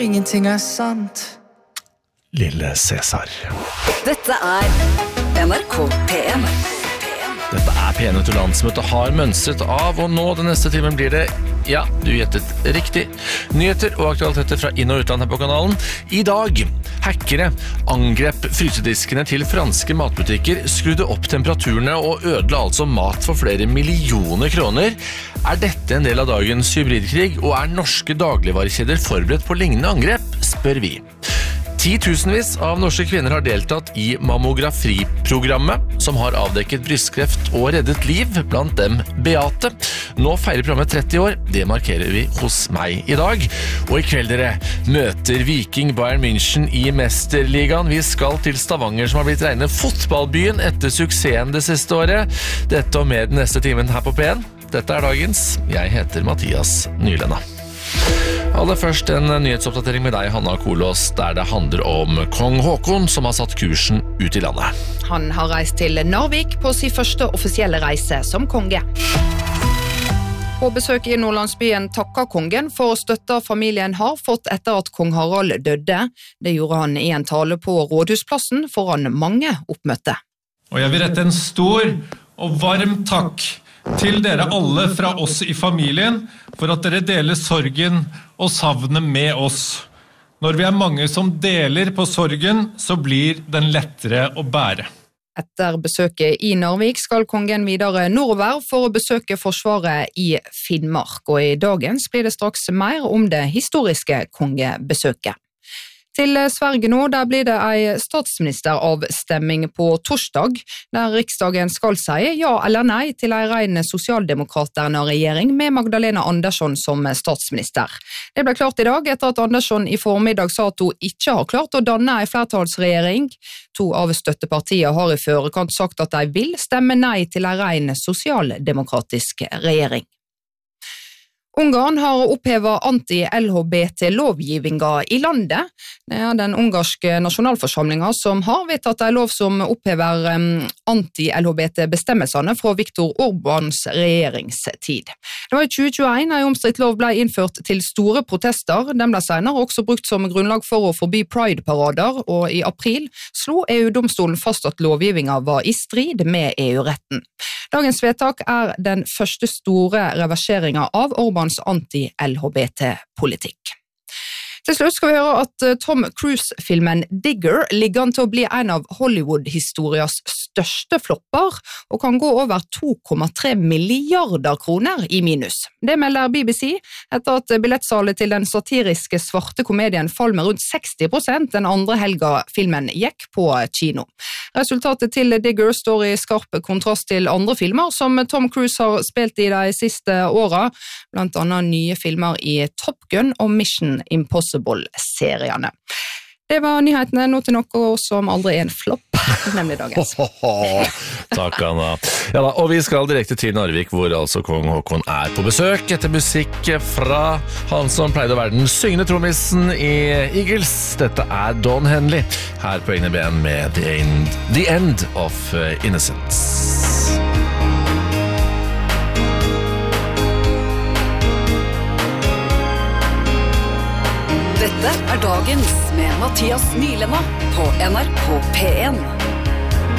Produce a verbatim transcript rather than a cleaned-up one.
Ingenting er sant. Lille Cæsar. Dette er N R K P en. Dette er P en til landsmøtet har mønstret av, og nå den neste timen blir det, ja, du gjettet riktig, nyheter og aktualiteter fra inn- og utland her på kanalen. I dag, hackere angrep frysediskene til franske matbutikker, skrudde opp temperaturene og ødela altså mat for flere millioner kroner. Er dette en del av dagens hybridkrig, og er norske dagligvarekjeder forberedt på lignende angrep, spør vi. Titusenvis av norske kvinner har deltatt i mammografiprogrammet, som har avdekket brystkreft og reddet liv, blant dem Beate. Nå feirer programmet tretti år, det markerer vi hos meg i dag. Og i kveld dere møter Viking Bayern München i Mesterligaen. Vi skal til Stavanger, som har blitt regnet fotballbyen etter suksessen det siste året. Dette og med den neste timen her på P en. Dette er dagens. Jeg heter Mathias Nylenda. Aller først en nyhetsoppdatering med deg, Hanna Kolås, der det handler om kong Håkon, som har satt kursen ut i landet. Han har reist til Narvik på sin første offisielle reise som konge. På besøk i Nordlandsbyen takker kongen for støtta familien har fått etter at kong Harald døde. Det gjorde han i en tale på Rådhusplassen foran mange oppmøtte. Og jeg vil rette en stor og varm takk til dere alle fra oss i familien for at dere deler sorgen og savnet med oss. Når vi er mange som deler på sorgen, så blir den lettere å bære. Etter besøket i Narvik skal kongen videre nordover for å besøke forsvaret i Finnmark, og i dagens blir det straks mer om det historiske kongebesøket. Til Sverige nå, der blir det en statsministeravstemming på torsdag, der Riksdagen skal si ja eller nei til en ren sosialdemokraterna regjering med Magdalena Andersson som statsminister. Det ble klart i dag etter at Andersson i formiddag sa at hun ikke har klart å danne en flertallsregjering. To av støttepartiene har i forkant sagt at de vil stemme nei til en ren sosialdemokratisk regjering. Ungarn har opphevet anti-L H B T-lovgivinga i landet. Det er den ungarske nasjonalforsamlingen som har vedtatt en lov som opphever um, anti-L H B T-bestemmelsene fra Viktor Orbáns regjeringstid. Det var i tjue tjueen en omstridt lov ble innført til store protester. Den ble senere også brukt som grunnlag for å forby Pride-parader, og i april slo E U-domstolen fast at lovgivinga var i strid med E U-retten. Dagens vedtak er den første store reverseringa av Orbáns anti-L H B T-politikk. Til slutt skal vi høre at Tom Cruise-filmen Digger ligger an til å bli en av Hollywood-historias største flopper, og kan gå over to komma tre milliarder kroner i minus. Det melder B B C etter at billettsalet til den satiriske svarte komedien fall med rundt seksti prosent den andre helga filmen gikk på kino. Resultatet til Digger står i skarp kontrast til andre filmer som Tom Cruise har spilt i de siste åra, blant annet nye filmer i Top Gun og Mission Impossible-seriene. Det var nyhetene, nå til noe som aldri er en flopp, nemlig dagens. Takk, Anna. Ja da, og vi skal direkte til Narvik, hvor altså kong Håkon er på besøk, etter musikk fra han som pleide å være den syngende trommisen i Eagles. Dette er Don Henley, her på egne ben med The End, The End of Innocence. Dette er dagens med Mathias Nylenda på N R K P en.